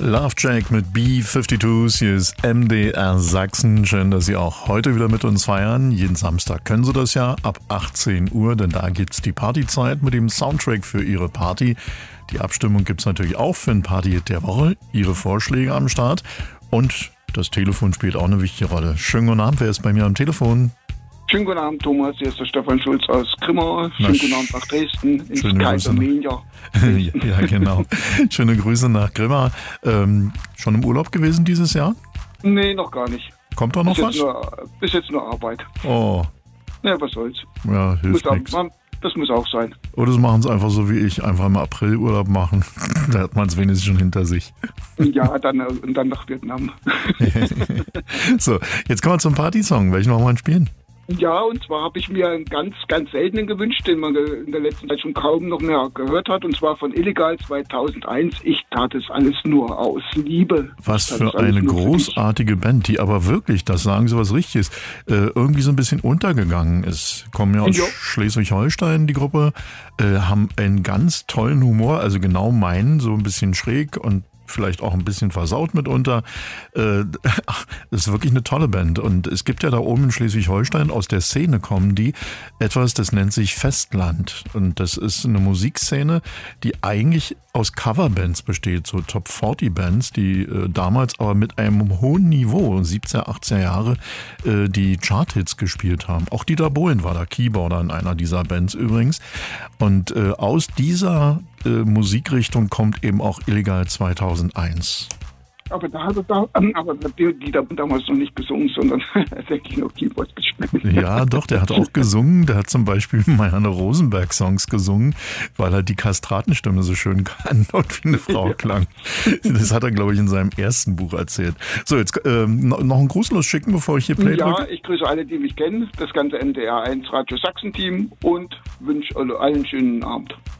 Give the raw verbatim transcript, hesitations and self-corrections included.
Love Jack mit B zweiundfünfzig. Hier ist M D R Sachsen. Schön, dass Sie auch heute wieder mit uns feiern. Jeden Samstag können Sie das ja ab achtzehn Uhr, denn da gibt's die Partyzeit mit dem Soundtrack für Ihre Party. Die Abstimmung gibt's natürlich auch für ein Party-Hit der Woche. Ihre Vorschläge am Start. Und das Telefon spielt auch eine wichtige Rolle. Schönen guten Abend. Wer ist bei mir am Telefon? Schönen guten Abend, Thomas. Hier ist der Stefan Schulz aus Grimma. Schönen guten Abend nach Dresden, ins Kaisermenia. Ja, genau. Schöne Grüße nach Grimma. Ähm, schon im Urlaub gewesen dieses Jahr? Nee, noch gar nicht. Kommt doch noch bis was? Jetzt nur, bis jetzt nur Arbeit. Oh. Ja, was soll's. Ja, hilft nichts. Das muss auch sein. Oder sie machen es einfach so wie ich, einfach im April Urlaub machen. Da hat man es wenigstens schon hinter sich. Ja, dann, und dann nach Vietnam. So, jetzt kommen wir zum Partysong. Welchen wollen wir spielen? Ja, und zwar habe ich mir einen ganz, ganz seltenen gewünscht, den man in der letzten Zeit schon kaum noch mehr gehört hat, und zwar von Illegal zweitausendeins. Ich tat es alles nur aus Liebe. Was für eine großartige Band, die aber wirklich, das sagen Sie was Richtiges, äh, irgendwie so ein bisschen untergegangen ist. Kommen ja aus Jo. Schleswig-Holstein, die Gruppe, äh, haben einen ganz tollen Humor, also genau meinen, so ein bisschen schräg und vielleicht auch ein bisschen versaut mitunter. Äh, das ist wirklich eine tolle Band. Und es gibt ja da oben in Schleswig-Holstein, aus der Szene kommen die, etwas, das nennt sich Festland. Und das ist eine Musikszene, die eigentlich aus Coverbands besteht, so Top vierzig Bands, die äh, damals aber mit einem hohen Niveau, siebziger, achtziger Jahre, äh, die Charthits gespielt haben. Auch Dieter Bohlen war da Keyboarder in einer dieser Bands übrigens. Und äh, aus dieser äh, Musikrichtung kommt eben auch Illegal zweitausendeins. Aber da hat er da, aber die, die da damals noch nicht gesungen, sondern tatsächlich noch Keyboard gespielt. Ja, doch, der hat auch gesungen. Der hat zum Beispiel Marianne Rosenberg-Songs gesungen, weil er die Kastratenstimme so schön kann und wie eine Frau ja. klang. Das hat er, glaube ich, in seinem ersten Buch erzählt. So, jetzt ähm, noch einen Gruß losschicken, bevor ich hier Play Ja, drücke. ich grüße alle, die mich kennen, das ganze M D R eins Radio Sachsen-Team und wünsche allen einen schönen Abend.